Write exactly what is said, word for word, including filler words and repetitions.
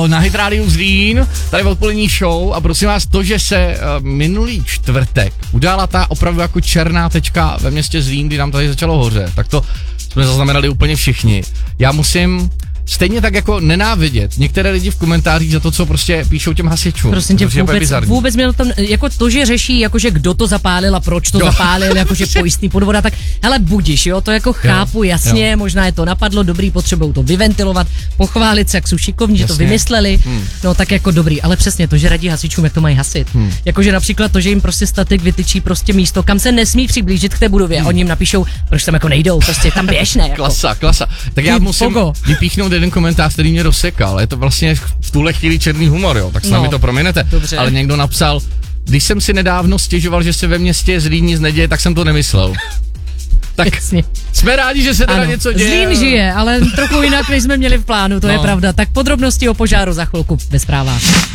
o, na Hit Radio Zlín, tady odpolední show a prosím vás, to, že se uh, minulý čtvrtek udělala ta opravdu jako černá tečka ve městě Zlín, kdy nám tady začalo hořet, tak to jsme zaznamenali úplně všichni. Já musím stejně tak jako nenávidět některé lidi v komentářích za to, co prostě píšou těm hasičům. Prosím tě, vůbec, vůbec mě tam, jako to, že řeší, jakože kdo to zapálil a proč to jo. zapálil, jakože pojistný podvoda, tak hele, budiš, jo, to jako chápu, jo. jasně, jo. možná je to napadlo, dobrý, potřebou to vyventilovat, pochválit se, jak jsou šikovní, jasně. že to vymysleli, hmm. no tak jako dobrý, ale přesně to, že radí hasičům, jak to mají hasit. Hmm. Jakože například to, že jim prostě statik vytyčí prostě místo, kam se nesmí přiblížit k té budově, hmm. oni jim napíšou, proč tam jako nejdou, prostě tam běž, ne, jako. Klasa, klasa. Tak já musím vypíchnout jeden komentář, který mě rozsekal. Je to vlastně v tuhle chvíli černý humor, jo, tak snad no, mi to prominete. Dobře. Ale někdo napsal, když jsem si nedávno stěžoval, že se ve městě Zlín nic neděje, tak jsem to nemyslel. Tak jasně. Jsme rádi, že se teda ano, něco děje. Zlín žije, ale trochu jinak, než jsme měli v plánu, to no. je pravda. Tak podrobnosti o požáru za chvilku ve zprávách.